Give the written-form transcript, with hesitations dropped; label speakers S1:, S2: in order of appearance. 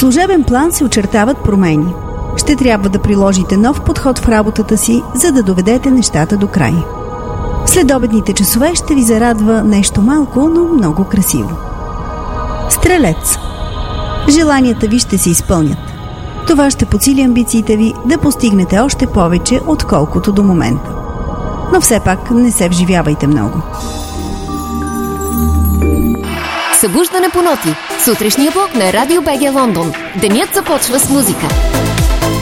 S1: служебен план се очертават промени. Ще трябва да приложите нов подход в работата си, за да доведете нещата до край. В следобедните часове ще ви зарадва нещо малко, но много красиво. Стрелец. Желанията ви ще се изпълнят. Това ще подсили амбициите ви да постигнете още повече, отколкото до момента. Но все пак не се вживявайте много.
S2: Събуждане по ноти. Сутрешния блок на Радио БГ Лондон. Денят започва с музика.